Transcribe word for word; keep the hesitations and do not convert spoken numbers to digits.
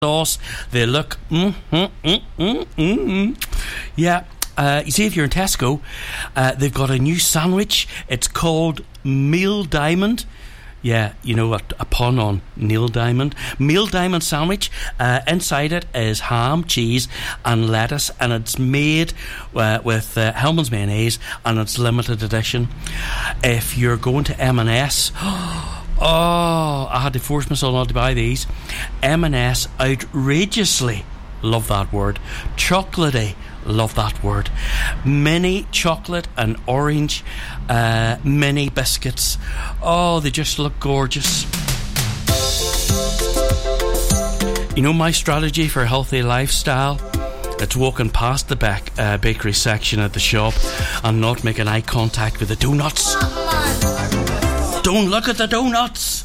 sauce. They look mm, mm, mm, mm, mm, mm. Yeah. Uh, you see, if you're in Tesco, uh, they've got a new sandwich. It's called Meal Diamond. Yeah, you know what? A pun on Neil Diamond. Meal Diamond sandwich. Uh, inside it is ham, cheese, and lettuce, and it's made uh, with uh, Hellmann's mayonnaise, and it's limited edition. If you're going to M and S. Oh, I had to force myself not to buy these. M and S, outrageously, love that word. Chocolatey, love that word. Mini chocolate and orange uh, mini biscuits. Oh, they just look gorgeous. You know my strategy for a healthy lifestyle? It's walking past the back, uh, bakery section at the shop and not making eye contact with the donuts. Don't look at the donuts.